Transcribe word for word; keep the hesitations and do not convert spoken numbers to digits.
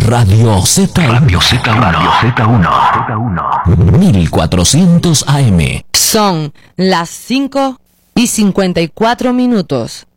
Radio Z. Radio Z uno. Radio Z uno. mil cuatrocientos A M. Son las cinco y cincuenta y cuatro minutos.